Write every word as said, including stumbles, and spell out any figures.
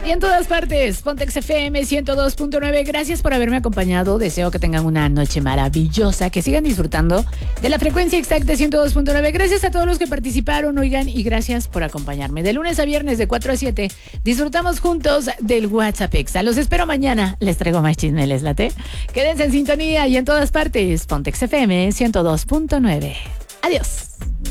Y en todas partes, Pontex F M ciento dos punto nueve. Gracias por haberme acompañado. Deseo que tengan una noche maravillosa, que sigan disfrutando de la frecuencia exacta ciento dos punto nueve. Gracias a todos los que participaron, oigan, y gracias por acompañarme. De lunes a viernes de cuatro a siete, disfrutamos juntos del WhatsApp Extra. Los espero mañana. Les traigo más chisme, ¿les late? Quédense en sintonía y en todas partes, Pontex F M ciento dos punto nueve. Adiós.